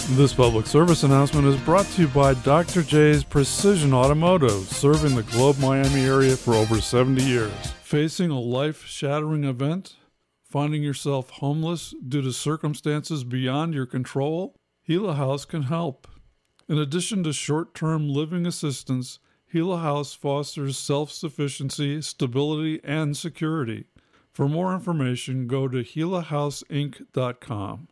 This public service announcement is brought to you by Dr. J's Precision Automotive, serving the Globe, Miami area for over 70 years. Facing a life-shattering event? Finding yourself homeless due to circumstances beyond your control? Gila House can help. In addition to short-term living assistance, Gila House fosters self-sufficiency, stability, and security. For more information, go to GilaHouseInc.com.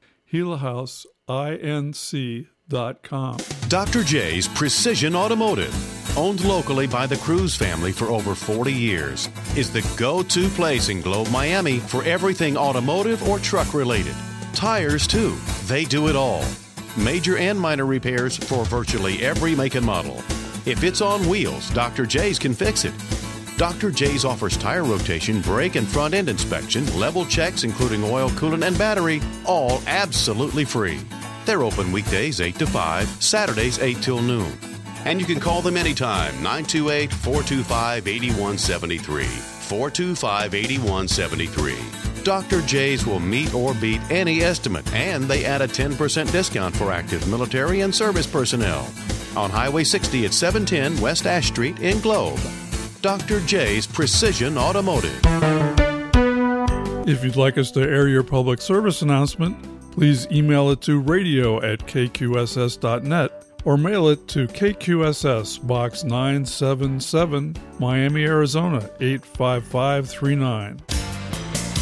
GilaHouseInc.com. Dr. J's Precision Automotive, owned locally by the Cruz family for over 40 years, is the go-to place in Globe, Miami for everything automotive or truck related. Tires, too. They do it all. Major and minor repairs for virtually every make and model. If it's on wheels, Dr. J's can fix it. Dr. J's offers tire rotation, brake and front end inspection, level checks including oil, coolant, and battery, all absolutely free. They're open weekdays 8 to 5, Saturdays 8 till noon. And you can call them anytime, 928-425-8173, 425-8173. Dr. J's will meet or beat any estimate, and they add a 10% discount for active military and service personnel. On Highway 60 at 710 West Ash Street in Globe. Dr. J's Precision Automotive. If you'd like us to air your public service announcement, please email it to radio@kqss.net or mail it to KQSS Box 977, Miami, Arizona 85539.